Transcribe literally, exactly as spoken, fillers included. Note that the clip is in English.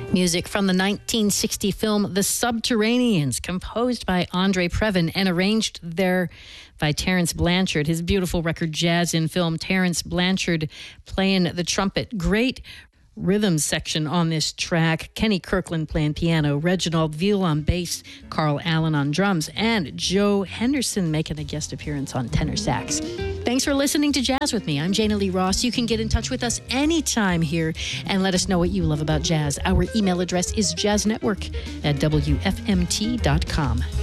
Music from the nineteen sixty film The Subterraneans, composed by Andre Previn and arranged there by Terence Blanchard. His beautiful record, Jazz in Film, Terence Blanchard playing the trumpet. Great rhythm section on this track. Kenny Kirkland playing piano, Reginald Veal on bass, Carl Allen on drums, and Joe Henderson making a guest appearance on tenor sax. Thanks for listening to Jazz with me. I'm Jana Lee Ross. You can get in touch with us anytime here and let us know what you love about jazz. Our email address is jazznetwork at w f m t dot com.